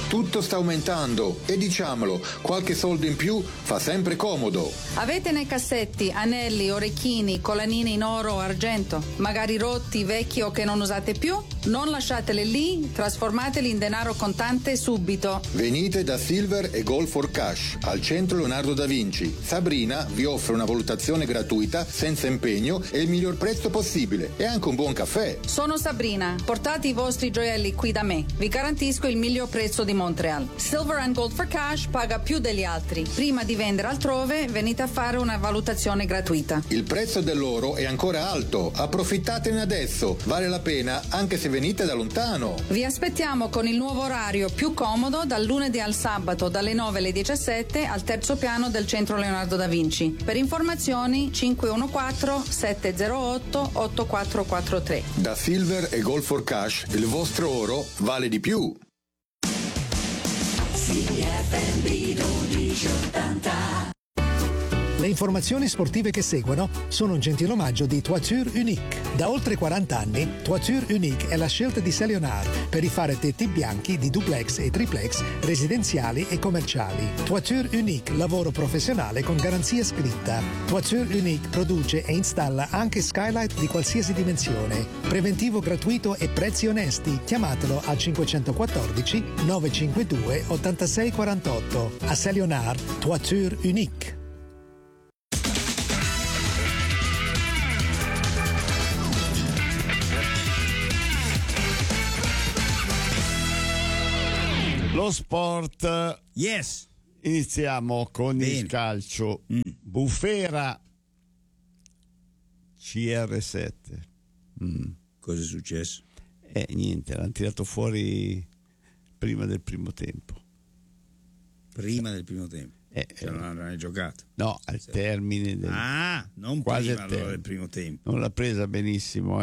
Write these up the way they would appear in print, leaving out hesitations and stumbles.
Tutto sta aumentando e diciamolo, qualche soldo in più fa sempre comodo. Avete nei cassetti anelli, orecchini, collanine in oro o argento, magari rotti, vecchi o che non usate più? Non lasciateli lì, trasformateli in denaro contante subito. Venite da Silver e Gold for Cash al centro Leonardo da Vinci. Sabrina vi offre una valutazione gratuita, senza impegno e il miglior prezzo possibile e anche un buon caffè. Sono Sabrina, portate i vostri gioielli qui da me. Vi garantisco il miglior prezzo di Montreal. Silver and Gold for Cash paga più degli altri. Prima di vendere altrove, venite a fare una valutazione gratuita. Il prezzo dell'oro è ancora alto, approfittatene adesso, vale la pena anche se venite da lontano. Vi aspettiamo con il nuovo orario più comodo dal lunedì al sabato dalle 9 alle 17 al terzo piano del centro Leonardo da Vinci. Per informazioni 514-708-8443. Da Silver e Gold for Cash il vostro oro vale di più. Le informazioni sportive che seguono sono un gentile omaggio di Toiture Unique. Da oltre 40 anni, Toiture Unique è la scelta di Cellionar per rifare tetti bianchi di duplex e triplex residenziali e commerciali. Toiture Unique, lavoro professionale con garanzia scritta. Toiture Unique produce e installa anche skylight di qualsiasi dimensione. Preventivo gratuito e prezzi onesti. Chiamatelo al 514 952 8648. A Cellionar, Toiture Unique. Lo sport. Yes. Iniziamo con il calcio. Bufera CR7. Cosa è successo? Niente, l'hanno tirato fuori prima del primo tempo. Prima del primo tempo? Cioè non hai giocato? No, al termine del... non quasi prima allora del primo tempo. Non l'ha presa benissimo,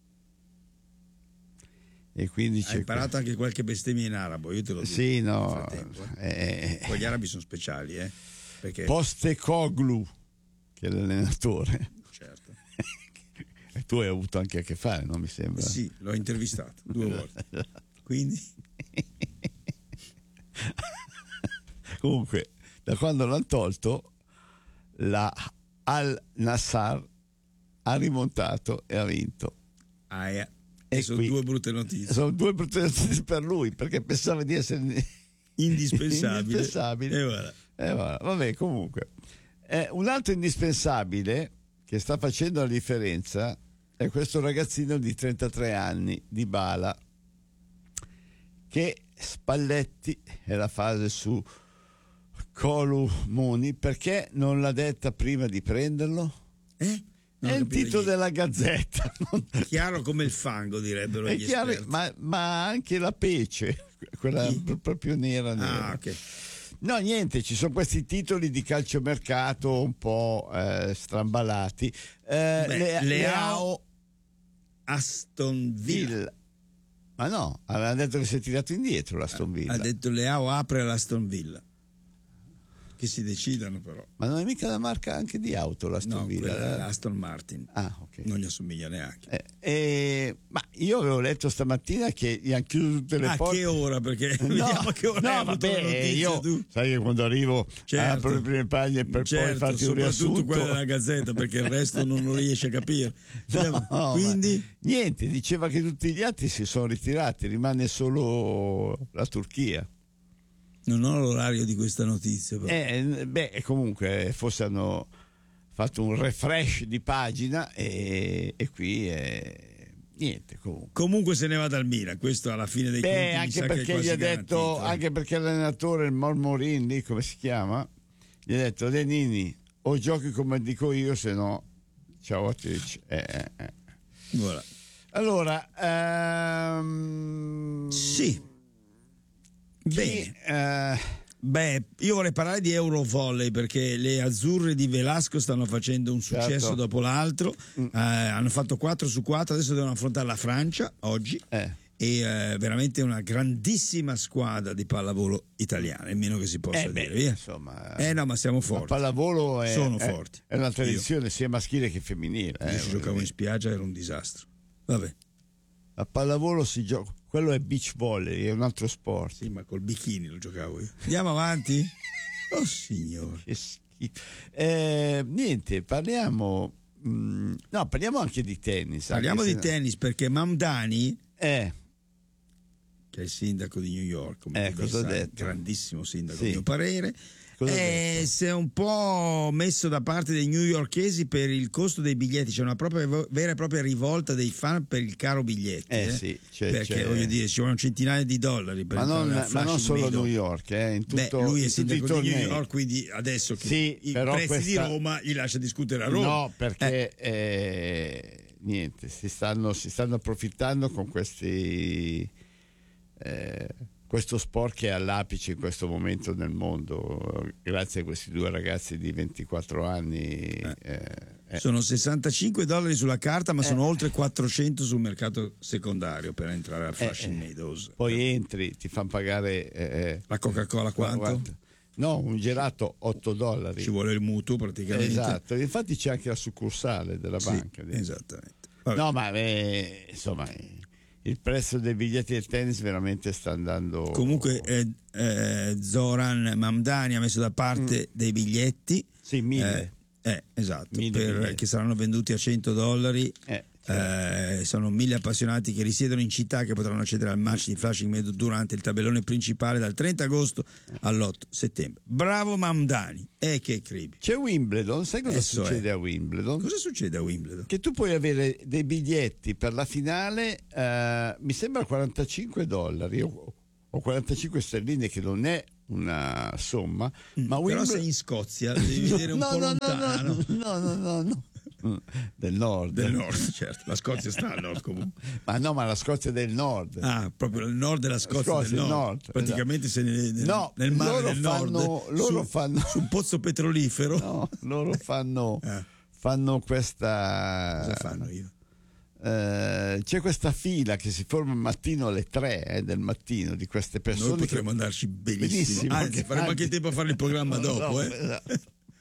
E quindi hai imparato anche qualche bestemmia in arabo, io te lo dico. Sì, no. Poi gli arabi sono speciali, perché... Postecoglou, che è l'allenatore. Certo. E tu hai avuto anche a che fare, no? Mi sembra. Sì, l'ho intervistato 2 volte. Quindi? Comunque, da quando l'hanno tolto, la Al-Nassr ha rimontato e ha vinto. E sono qui, 2 brutte notizie. Sono 2 brutte notizie per lui, perché pensava di essere indispensabile. E voilà. Vabbè, comunque. Un altro indispensabile che sta facendo la differenza è questo ragazzino di 33 anni, Dybala, che Spalletti è la fase su Kolo Muani, perché non l'ha detta prima di prenderlo? È il titolo della Gazzetta. Chiaro come il fango, direbbero gli esperti. Ma anche la pece, quella proprio nera. Okay. No, niente, ci sono questi titoli di calciomercato un po' stramballati. Leao Aston Villa. Ma no, aveva detto che si è tirato indietro l'Aston Villa. Ha detto Leao apre l'Aston Villa. Che si decidano però. Ma non è mica la marca anche di auto l'Aston Villa? L'Aston Martin. Ok. Non gli assomiglia neanche. Ma io avevo letto stamattina che gli hanno chiuso tutte le porte. A che ora? Perché vediamo che ora hai avuto la notizia, io tu. sai che quando arrivo apro le prime pagine per poi farti un riassunto. Soprattutto quella della Gazzetta, perché il resto non lo riesce a capire. Quindi niente, diceva che tutti gli altri si sono ritirati, rimane solo la Turchia. Non ho l'orario di questa notizia. Comunque forse hanno fatto un refresh di pagina e qui niente. Comunque se ne va dal Milan, questo alla fine dei conti anche perché gli ha detto, anche perché l'allenatore, il Mormorin lì, come si chiama, gli ha detto: Lenini, o giochi come dico io, se no ciao a te. Voilà. Allora sì. Bene, io vorrei parlare di Eurovolley, perché le azzurre di Velasco stanno facendo un successo dopo l'altro. Hanno fatto 4 su 4, adesso devono affrontare la Francia oggi. E veramente una grandissima squadra di pallavolo italiana, è meno che si possa dire, via. Insomma, no, ma siamo forti. Il pallavolo sono forti. È una tradizione sia maschile che femminile. Io ci giocavo in spiaggia, era un disastro. Vabbè. A pallavolo si gioca. quello è beach volley, è un altro sport. Sì, ma col bikini lo giocavo io. Andiamo avanti? Oh signore. Che schifo. Niente, parliamo anche di tennis. Parliamo di tennis perché Mamdani, che è il sindaco di New York, come cosa ha detto? grandissimo sindaco, Sì. a mio parere, Cosa ha detto? si è un po' messo da parte dei newyorkesi per il costo dei biglietti. C'è una vera e propria rivolta dei fan per il caro biglietti. Sì, perché voglio dire, ci vogliono centinaia di dollari per ma non solo a New York. York, in tutto, lui è in tutti i sindaco di New tornei. York, quindi adesso che Sì, i però prezzi di Roma gli lascia discutere a Roma. No, perché niente, si stanno approfittando con questi questo sport che è all'apice in questo momento nel mondo, grazie a questi due ragazzi di 24 anni. Sono $65 sulla carta, ma sono oltre 400 sul mercato secondario per entrare al Flushing Meadows. Poi entri, ti fanno pagare la Coca-Cola quanto? No, un gelato $8. Ci vuole il mutuo praticamente. Esatto, infatti c'è anche la succursale della banca. Esattamente. Vabbè. No, ma insomma, il prezzo dei biglietti del tennis veramente sta andando. Comunque Zoran Mamdani ha messo da parte dei biglietti. Sì, 1000. Esatto, 1000 che saranno venduti a $100. Certo. Sono 1000 appassionati che risiedono in città che potranno accedere al match di Flushing Meadows durante il tabellone principale dal 30 agosto all'8 settembre. Bravo Mamdani, che cribi. C'è Wimbledon, sai cosa succede a Wimbledon? Cosa succede a Wimbledon? Che tu puoi avere dei biglietti per la finale, mi sembra $45 o 45 sterline, che non è una somma, ma però sei in Scozia, devi vedere un po' lontano. No. Del nord, certo, la Scozia sta al nord comunque. Ma la Scozia del nord. Proprio il nord della Scozia del nord. Praticamente esatto. sei nel mare del nord. Loro fanno su un pozzo petrolifero. No, loro fanno questa. Cosa fanno io? C'è questa fila che si forma al mattino alle 3 del mattino di queste persone. Noi potremmo andarci benissimo. Anzi, faremo anche tempo a fare il programma dopo. Esatto.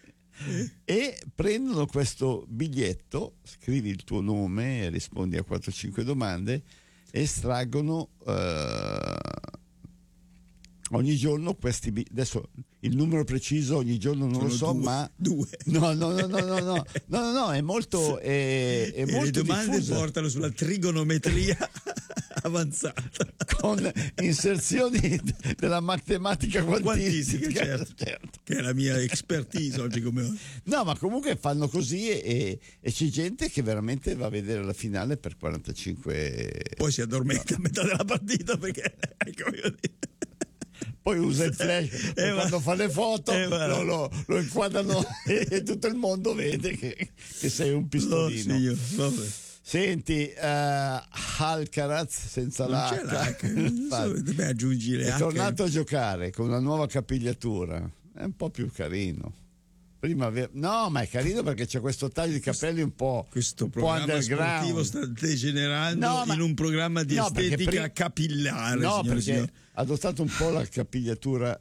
E prendono questo biglietto, scrivi il tuo nome e rispondi a 4-5 domande, e estraggono ogni giorno questi adesso il numero preciso ogni giorno non lo so, ma due. No, è molto e molto le domande diffusa, portano sulla trigonometria avanzata con inserzioni della matematica quantistica, certo, che è la mia expertise oggi come oggi. No, ma comunque fanno così e c'è gente che veramente va a vedere la finale per 45, poi si addormenta a metà della partita perché poi usa il flash quando fa le foto, lo inquadrano e tutto il mondo vede che sei un pistolino. Vabbè. Senti, Alcaraz senza l'H, aggiungi le è tornato a giocare con una nuova capigliatura, è un po' più carino. No, ma è carino perché c'è questo taglio di capelli un po' underground. Sportivo sta degenerando in un programma di estetica capillare. No, perché ha adottato un po' la capigliatura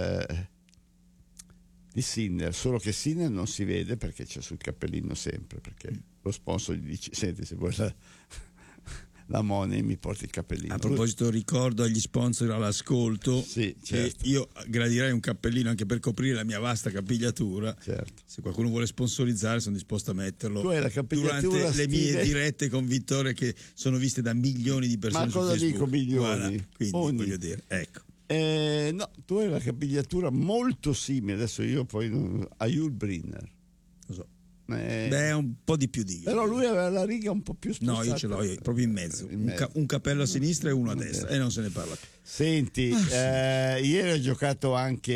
di Sinner, solo che Sinner non si vede perché c'è sul cappellino sempre, perché lo sponsor gli dice: senti, se vuoi la money mi porti il cappellino. A proposito, ricordo agli sponsor all'ascolto, sì, certo, io gradirei un cappellino anche per coprire la mia vasta capigliatura. Certo. Se qualcuno vuole sponsorizzare, sono disposto a metterlo. Tu hai la capigliatura durante le mie dirette con Vittorio, che sono viste da milioni di persone. Ma cosa dico milioni? Quindi voglio dire, ecco. No, tu hai la capigliatura molto simile. Adesso io poi a Yul Brynner. Lo so. Beh, un po' di più di. Però lui aveva la riga un po' più spostata. No, io ce l'ho proprio in mezzo. Un cappello a sinistra e uno a destra, e non se ne parla più. Senti, ieri ha giocato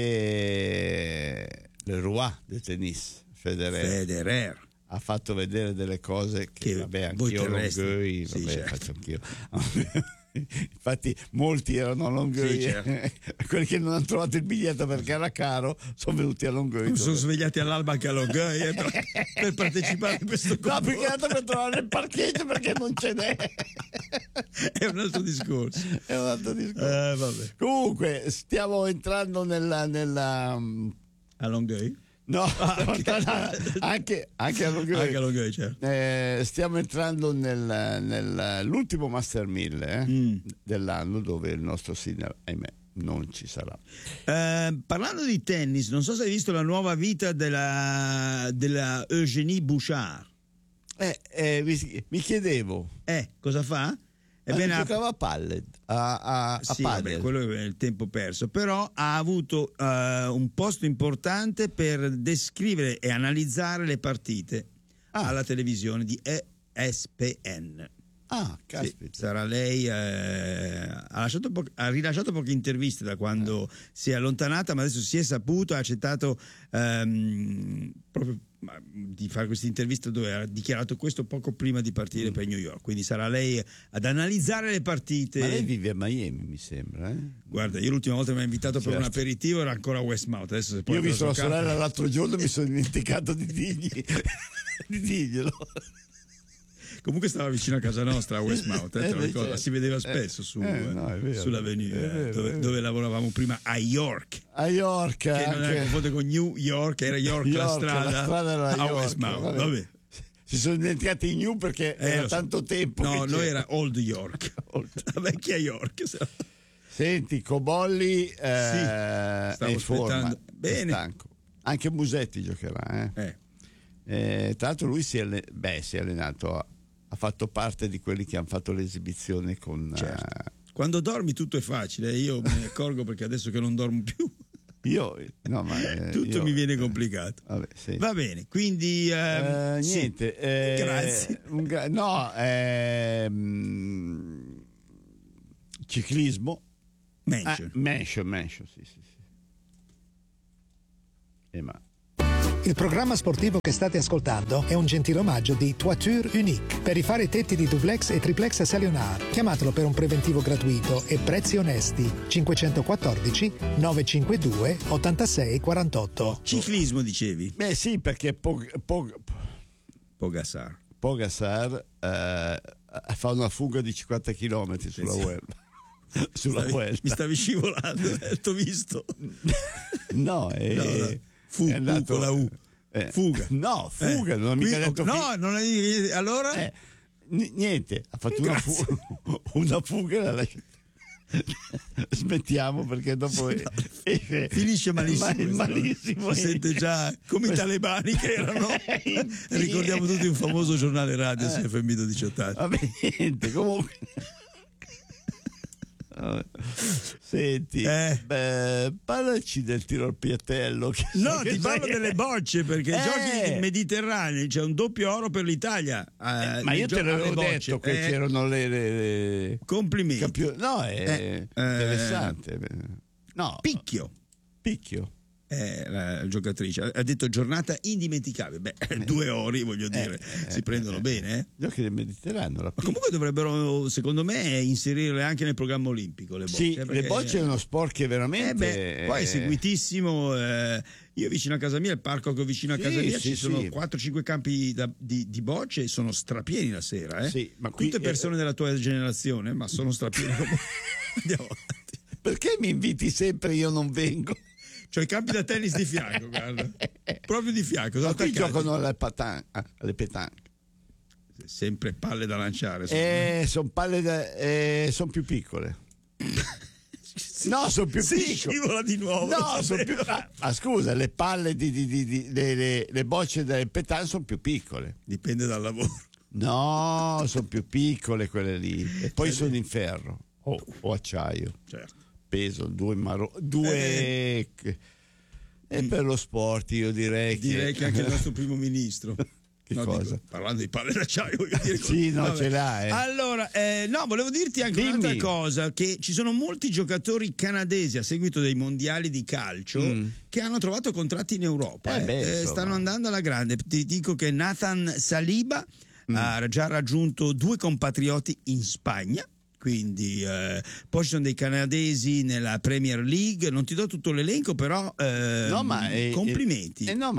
anche Leroy del tennis, Federer. Ha fatto vedere delle cose che vabbè, anch'io Longueuil, sì, certo. Faccio anch'io. Infatti molti erano a Longueuil, sì, certo. Quelli che non hanno trovato il biglietto perché era caro sono venuti a Longueuil. Sono svegliati all'alba anche a Longueuil per partecipare a questo concorso. No, più che altro per trovare il parcheggio perché non ce n'è. È un altro discorso. Vabbè. Comunque stiamo entrando nella a Longueuil? No, anche a Longueuil. Anche a Longueuil, certo. Stiamo entrando nell'ultimo Master 1000 dell'anno, dove il nostro Sinner, ahimè, non ci sarà. Parlando di tennis, non so se hai visto la nuova vita della Eugénie Bouchard. Mi chiedevo. Cosa fa? Ebbene, giocava a palle, a sì, padel. vabbè, quello è il tempo perso, però ha avuto un posto importante per descrivere e analizzare le partite alla televisione di ESPN. Caspita. Sì, sarà lei. Ha rilasciato poche interviste da quando si è allontanata, ma adesso si è saputo, ha accettato proprio di fare questa intervista dove ha dichiarato questo poco prima di partire per New York, quindi sarà lei ad analizzare le partite. Ma lei vive a Miami, mi sembra. Guarda, io l'ultima volta che mi ha invitato per un aperitivo era ancora a Westmount. Adesso, se poi io ho visto la sorella l'altro giorno, mi sono dimenticato di dirglielo. Comunque stava vicino a casa nostra a Westmount, te lo ricordo, certo. Si vedeva spesso sull'Avenue, dove lavoravamo prima a York. A York, che non era confondere con New York, era York, la strada era a York, Westmount. Vabbè. Si sono dimenticati in New perché era tanto tempo. No, noi era Old York, la vecchia York. Senti, Cobolli è in forma, bene. è stanco. Anche Musetti giocherà. Tra l'altro lui si è allenato, ha fatto parte di quelli che hanno fatto l'esibizione con... Certo. Quando dormi tutto è facile, io me ne accorgo perché adesso che non dormo più tutto mi viene complicato. Vabbè, sì. Va bene, quindi niente. Grazie. Ciclismo. Mention. Sì. Ma Il programma sportivo che state ascoltando è un gentile omaggio di Toiture Unique. Per rifare i tetti di duplex e triplex a Salionar, chiamatelo per un preventivo gratuito e prezzi onesti. 514 952 86 48. Ciclismo dicevi? Sì, perché Pogacar fa una fuga di 50 km sulla Vuelta. Mi stavi scivolando, t'ho visto. No. Fu con la U. Fuga. No, fuga, non ho mica detto. No, non hai. Allora? Niente, ha fatto una fuga e l'ha lasciata. Smettiamo perché dopo finisce malissimo. Si sente già come i talebani che erano. Ricordiamo tutti un famoso giornale radio CFM 18 anni. Vabbè, niente, comunque. Senti, parlaci del tiro al piattello. Ti parlo delle bocce perché giochi in Mediterraneo, c'è un doppio oro per l'Italia. Ma io te l'avevo detto che c'erano le complimenti. Interessante. No, Picchio. La giocatrice ha detto giornata indimenticabile. 2 ori, voglio dire, si prendono bene. Giochi del Mediterraneo. Ma comunque dovrebbero, secondo me, inserirle anche nel programma olimpico. Le bocce, sì, le bocce è uno sport che veramente poi è seguitissimo. Io vicino a casa mia, il parco che ho vicino a casa mia, ci sono 4-5 campi di bocce e sono strapieni la sera. Sì, ma qui, tutte persone della tua generazione, ma sono strapieni. Andiamo avanti. Perché mi inviti sempre e io non vengo? C'ho i campi da tennis di fianco, guarda. Proprio di fianco. Ma qui giocano alle petanche. Sempre palle da lanciare. Sono palle sono più piccole. No, sono più piccole. Scivola di nuovo. No, sono più. Scusa, le palle le bocce del petanque sono più piccole. Dipende dal lavoro. No, sono più piccole quelle lì. E poi sono in ferro o acciaio. Certo. Peso 2 e per lo sport io direi che anche il nostro primo ministro cosa? Parlando di palle d'acciaio voglio dire sì, ce l'ha allora volevo dirti anche un'altra cosa, che ci sono molti giocatori canadesi a seguito dei mondiali di calcio che hanno trovato contratti in Europa stanno andando alla grande. Ti dico che Nathan Saliba ha già raggiunto 2 compatrioti in Spagna. Quindi poi ci sono dei canadesi nella Premier League, non ti do tutto l'elenco, però complimenti.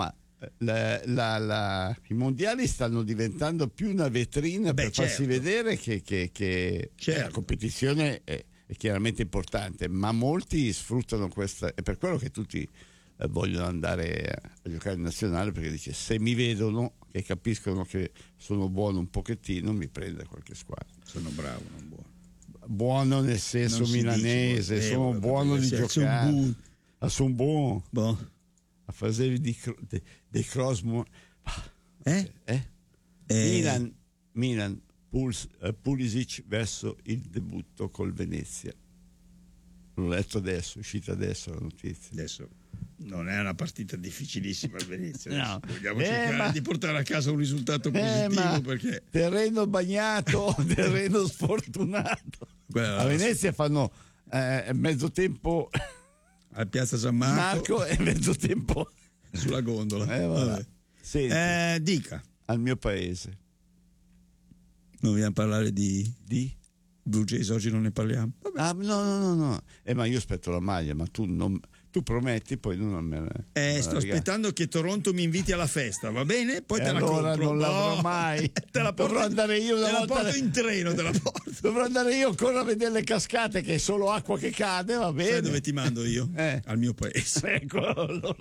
I mondiali stanno diventando più una vetrina per farsi vedere che la competizione è chiaramente importante, ma molti sfruttano questa, è per quello che tutti vogliono andare a giocare in nazionale, perché dice se mi vedono e capiscono che sono buono un pochettino mi prende qualche squadra. Sono bravo, non buono. Buono nel senso Non si milanese, dice, sono buono di giocare. Sono buono. Boh. A fare dei cross. Milan Pulisic verso il debutto col Venezia. L'ho letto adesso, è uscita adesso la notizia. Adesso non è una partita difficilissima il Venezia. No. Vogliamo cercare di portare a casa un risultato positivo, perché terreno bagnato, terreno sfortunato. A Venezia fanno mezzo tempo a Piazza San Marco e mezzo tempo sulla gondola. Senti, dica al mio paese. Non vogliamo parlare di Blue Jays, oggi non ne parliamo. No. Ma io aspetto la maglia, ma tu prometti, poi non me la sto aspettando che Toronto mi inviti alla festa, va bene? Poi te la allora compro. Non l'avrò mai. Te la porto, dovrò andare io una te volta. La porto in treno, te la porto. Dovrò andare io ancora a vedere le cascate, che è solo acqua che cade, va bene. Sai dove ti mando io? Al mio paese. Ecco.